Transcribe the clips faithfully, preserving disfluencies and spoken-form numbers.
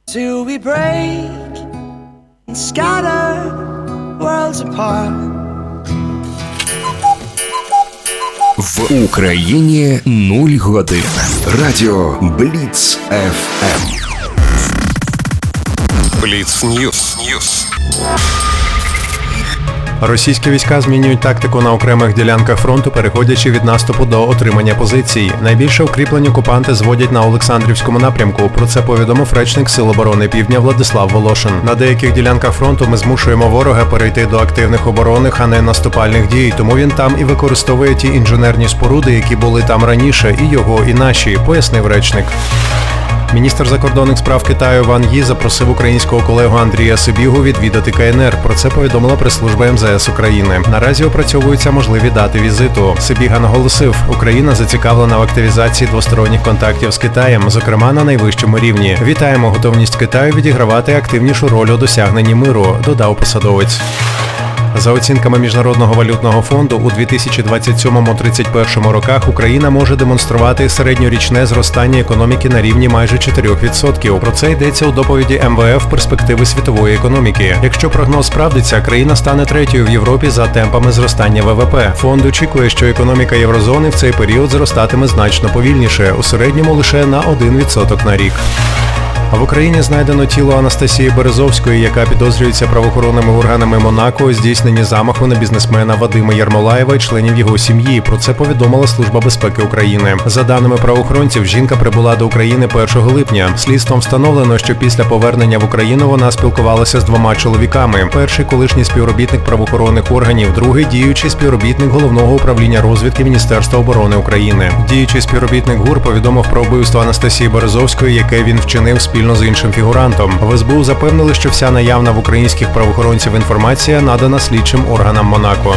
Till we break and scatter worlds apart. В Україні нуль годин. Радіо Бліц еф ем. Бліц Ньюс. Російські війська змінюють тактику на окремих ділянках фронту, переходячи від наступу до отримання позицій. Найбільше укріплень окупанти зводять на Олександрівському напрямку. Про це повідомив речник Сил оборони Півдня Владислав Волошин. На деяких ділянках фронту ми змушуємо ворога перейти до активних оборонних, а не наступальних дій. Тому він там і використовує ті інженерні споруди, які були там раніше, і його, і наші, пояснив речник. Міністр закордонних справ Китаю Ван Ї запросив українського колегу Андрія Сибігу відвідати ка ен ер. Про це повідомила прес-служба ем зет ес України. Наразі опрацьовуються можливі дати візиту. Сибіга наголосив, Україна зацікавлена в активізації двосторонніх контактів з Китаєм, зокрема на найвищому рівні. Вітаємо готовність Китаю відігравати активнішу роль у досягненні миру, додав посадовець. За оцінками Міжнародного валютного фонду, у дві тисячі двадцять сьомому - тридцять першому роках Україна може демонструвати середньорічне зростання економіки на рівні майже чотирьох відсотків. Про це йдеться у доповіді ем ве еф «Перспективи світової економіки». Якщо прогноз справдиться, країна стане третьою в Європі за темпами зростання ве ве пе. Фонд очікує, що економіка Єврозони в цей період зростатиме значно повільніше, у середньому лише на один відсоток на рік. А в Україні знайдено тіло Анастасії Березовської, яка підозрюється правоохоронними органами Монако у здійсненні замаху на бізнесмена Вадима Ярмолаєва і членів його сім'ї. Про це повідомила Служба безпеки України. За даними правоохоронців, жінка прибула до України першого липня. Слідством встановлено, що після повернення в Україну вона спілкувалася з двома чоловіками. Перший – колишній співробітник правоохоронних органів, другий – діючий співробітник Головного управління розвідки Міністерства оборони України. Діючий співробітник ГУР повідомив про вбивство Анастасії Березовської, яке він вчинив спільно з іншим фігурантом. В ес бе у запевнили, що вся наявна в українських правоохоронців інформація надана слідчим органам Монако.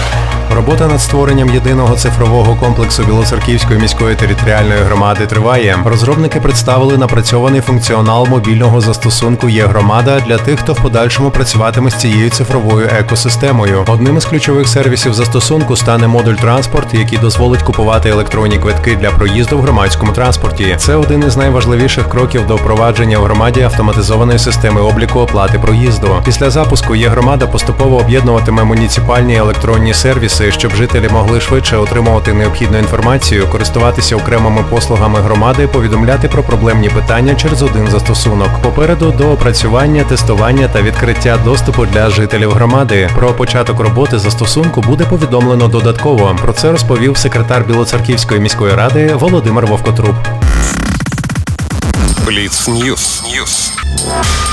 Робота над створенням єдиного цифрового комплексу Білоцерківської міської територіальної громади триває. Розробники представили напрацьований функціонал мобільного застосунку «Є-громада» для тих, хто в подальшому працюватиме з цією цифровою екосистемою. Одним із ключових сервісів застосунку стане модуль «Транспорт», який дозволить купувати електронні квитки для проїзду в громадському транспорті. Це один із найважливіших кроків до впровадження в громаді автоматизованої системи обліку оплати проїзду. Після запуску «Є-громада» поступово об'єднуватиме муніципальні електронні сервіси, щоб жителі могли швидше отримувати необхідну інформацію, користуватися окремими послугами громади, повідомляти про проблемні питання через один застосунок. Попереду доопрацювання, тестування та відкриття доступу для жителів громади. Про початок роботи застосунку буде повідомлено додатково. Про це розповів секретар Білоцерківської міської ради Володимир Вовкотруб. Бліц Ньюс.